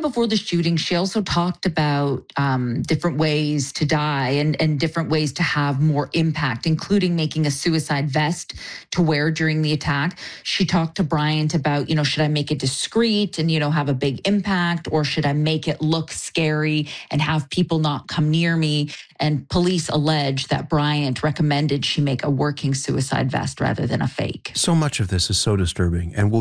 before the shooting, she also talked about different ways to die and different ways to have more impact, including making a suicide vest to wear during the attack. She talked to Bryant about, should I make it discreet and, have a big impact, or should I make it look scary and have people not come near me? And police allege that Bryant recommended she make a working suicide vest rather than a fake. So much of this is so disturbing, and we'll